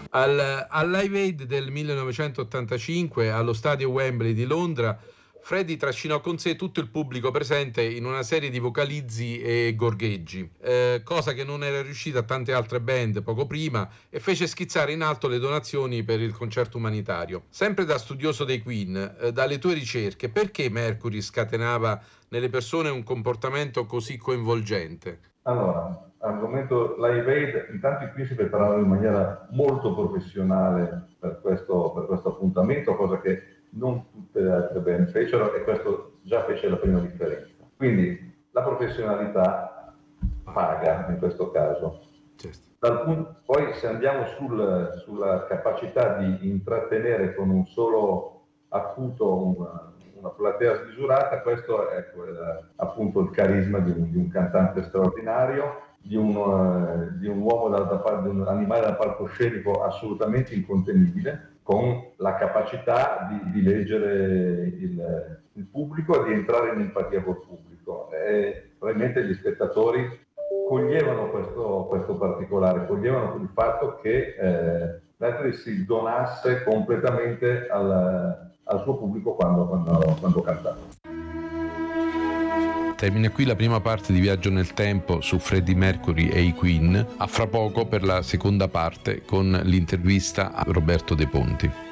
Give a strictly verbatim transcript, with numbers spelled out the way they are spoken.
Al, al Live Aid del millenovecentottantacinque allo stadio Wembley di Londra, Freddie trascinò con sé tutto il pubblico presente in una serie di vocalizzi e gorgheggi, eh, cosa che non era riuscita a tante altre band poco prima, e fece schizzare in alto le donazioni per il concerto umanitario. Sempre da studioso dei Queen, eh, dalle tue ricerche, perché Mercury scatenava nelle persone un comportamento così coinvolgente? Allora, argomento Live Aid, intanto i qui si preparavano in maniera molto professionale per questo, per questo appuntamento, cosa che non tutte le altre band fecero, e questo già fece la prima differenza. Quindi la professionalità paga in questo caso. Certo. Dal punto, poi se andiamo sul, sulla capacità di intrattenere con un solo acuto una, una platea smisurata, questo è ecco, appunto il carisma di un, di un cantante straordinario, di un, uh, di un uomo, da, da, di un animale da palcoscenico assolutamente incontenibile, con la capacità di, di leggere il, il pubblico e di entrare in empatia col pubblico. E probabilmente gli spettatori coglievano questo, questo particolare, coglievano il fatto che eh, Mercury si donasse completamente al, al suo pubblico quando, quando, quando cantava. Termina qui la prima parte di Viaggio nel Tempo su Freddie Mercury e i Queen. A fra poco per la seconda parte con l'intervista a Roberto De Ponti.